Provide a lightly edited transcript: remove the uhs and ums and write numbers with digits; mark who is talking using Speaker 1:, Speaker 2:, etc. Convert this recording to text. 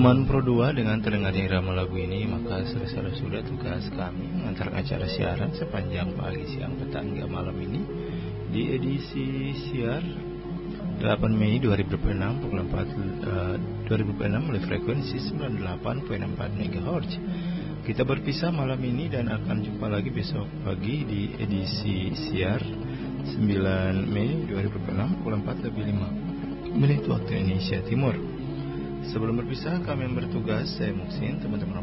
Speaker 1: teman Pro 2 dengan terdengarnya irama lagu ini, maka selesai sudah tugas kami mengantarkan acara siaran sepanjang pagi, siang, petang hingga malam ini di edisi siar 8 Mei 2026 pukul 4 2026 oleh frekuensi 98.4 MHz. Kita berpisah malam ini dan akan jumpa lagi besok pagi di edisi siar 9 Mei 2026 pukul 4:05 waktu Indonesia Timur. Sebelum berpisah, kami yang bertugas, saya Muksin, teman-teman